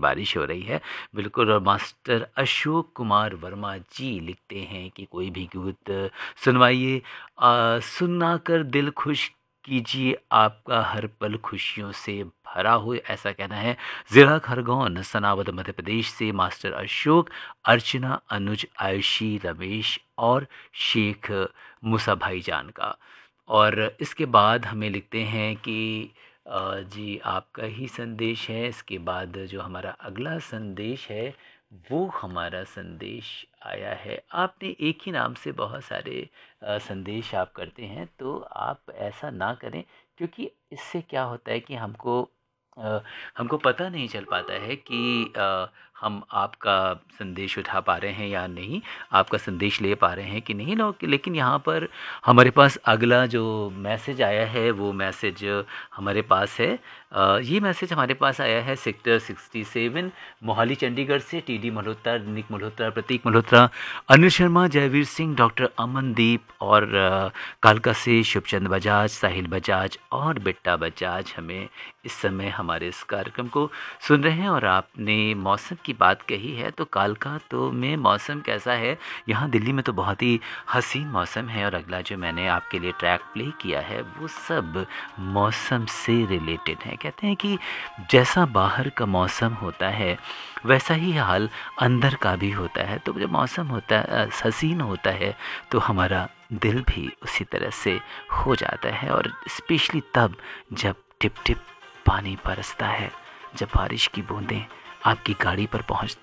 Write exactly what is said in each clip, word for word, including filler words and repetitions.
बारिश हो रही है बिल्कुल। और मास्टर अशोक कुमार वर्मा जी लिखते हैं कि कोई भी गीत सुनवाइए, आ, सुना कर दिल खुश कीजिए, आपका हर पल खुशियों से भरा हो, ऐसा कहना है ज़िला खरगोन सनावद मध्य प्रदेश से मास्टर अशोक, अर्चना, अनुज, आयुषी, रमेश और शेख मूसा भाईजान का। और इसके बाद हमें लिखते हैं कि अ, जी आपका ही संदेश है। इसके बाद जो हमारा अगला संदेश है वो हमारा संदेश आया है। आपने एक ही नाम से बहुत सारे अ, संदेश आप करते हैं, तो आप ऐसा ना करें, क्योंकि इससे क्या होता है कि हमको अ, हमको पता नहीं चल पाता है कि अ, हम आपका संदेश उठा पा रहे हैं या नहीं, आपका संदेश ले पा रहे हैं कि नहीं लोग। लेकिन यहाँ पर हमारे पास अगला जो मैसेज आया है वो मैसेज हमारे पास है। अ, ये मैसेज हमारे पास आया है sector sixty seven Mohali Chandigarh से। टी डी मल्होत्रा, निक मल्होत्रा, प्रतीक मल्होत्रा, अनिल शर्मा, जयवीर सिंह, डॉक्टर अमनदीप और अ, कालका से शुभचंद बजाज, साहिल बजाज और बिट्टा बजाज हमें इस समय हमारे इस कार्यक्रम को सुन रहे हैं। और आपने मौसम की बात कही है, तो कालका तो में मौसम कैसा है? यहाँ दिल्ली में तो बहुत ही हसीन मौसम है। और अगला जो मैंने आपके लिए ट्रैक प्ले किया है वो सब मौसम से रिलेटेड है। कहते हैं कि जैसा बाहर का मौसम होता है वैसा ही हाल अंदर का भी होता है। तो जब मौसम होता है हसीन होता है तो हमारा दिल भी उसी तरह से हो जाता है। और स्पेशली तब जब टिप टिप पानी बरसता है, जब बारिश की बूंदें आपकी गाड़ी पर पहुंच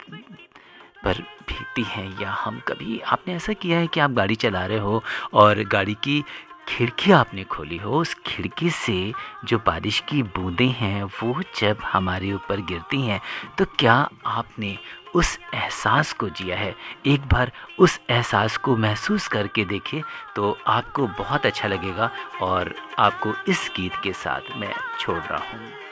पर भीगती हैं। या हम कभी आपने ऐसा किया है कि आप गाड़ी चला रहे हो और गाड़ी की खिड़की आपने खोली हो, उस खिड़की से जो बारिश की बूंदें हैं वो जब हमारे ऊपर गिरती हैं, तो क्या आपने उस एहसास को जिया है? एक बार उस एहसास को महसूस करके देखिए तो आपको बहुत अच्छा लगेगा। और आपको इस गीत के साथ मैं छोड़ रहा हूँ।